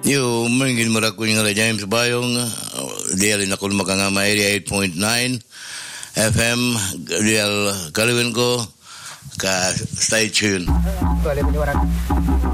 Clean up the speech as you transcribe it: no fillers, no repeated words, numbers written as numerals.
Yo, mungkin meraku yung James Bayong, dia rin ako makangama area 8.9 FM, dia kaliwin ko, ka stay tuned.